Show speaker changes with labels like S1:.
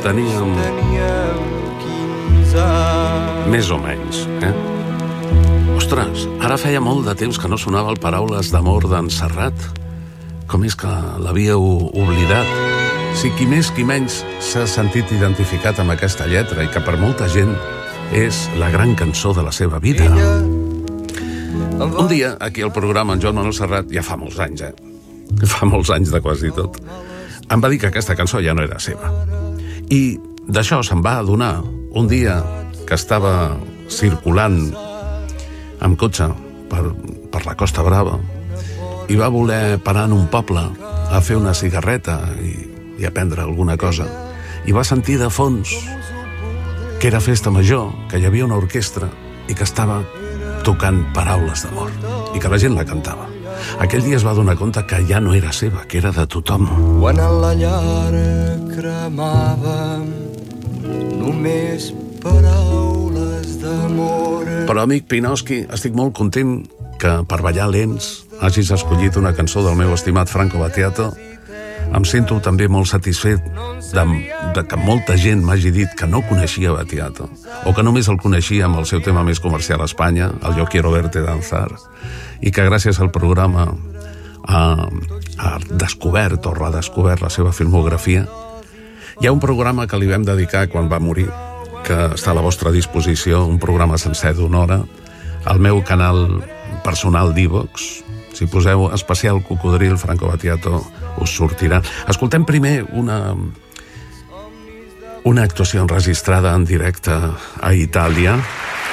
S1: teníem
S2: 15 anys.
S1: més o menys, Ostres, ara feia molt de temps que no sonava el Paraules d'amor d'en Serrat. Com és que l'havíeu oblidat? Sí, qui més, qui menys s'ha sentit identificat amb aquesta lletra i que per molta gent és la gran cançó de la seva vida. Un dia, aquí al programa, en Joan Manuel Serrat, ja fa molts anys, fa molts anys de quasi tot, em va dir que aquesta cançó ja no era seva. I d'això se'n va adonar un dia que estava circulant amb cotxe per la Costa Brava i va voler parar en un poble a fer una cigarreta i a prendre alguna cosa. I va sentir de fons que era festa major, que hi havia una orquestra i que estava tocant Paraules d'amor i que la gent la cantava. Aquell dia es va donar compte que ja no era seva, que era de tothom.
S2: Quan a la llar cremava només paraules d'amor.
S1: Però, amic Pinoski, estic molt content que per ballar lents hagis escollit una cançó del meu estimat Franco Battiato. Em sento també molt satisfet de que molta gent m'hagi dit que no coneixia Battiato o que només el coneixia amb el seu tema més comercial a Espanya, el Yo quiero verte danzar, i que gràcies al programa ha descobert o redescobert la seva filmografia. Hi ha un programa que li vam dedicar quan va morir, que està a la vostra disposició, un programa sencer d'una hora, al meu canal personal d'Ivox. Si poseu especial Cocodril Franco Battiato us sortirà. Escoltem primer una actuació enregistrada en directe a Itàlia